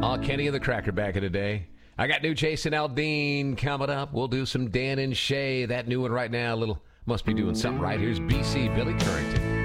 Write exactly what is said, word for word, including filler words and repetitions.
Oh, Kenny and the Cracker back in the day. I got new Jason Aldean coming up. We'll do some Dan and Shay. That new one right now, a little must be doing something right. Here's B C, Billy Currington.